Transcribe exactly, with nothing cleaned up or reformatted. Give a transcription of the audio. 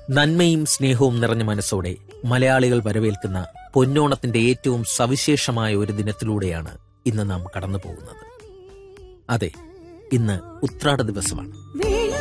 നന്മയും സ്നേഹവും നിറഞ്ഞ മനസ്സോടെ മലയാളികൾ വരവേൽക്കുന്ന പൊന്നോണത്തിന്റെ ഏറ്റവും സവിശേഷമായ ഒരു ദിനത്തിലൂടെയാണ് ഇന്ന് നാം കടന്നു പോകുന്നത്. അതെ, ഇന്ന് ഉത്രാട ദിവസമാണ്.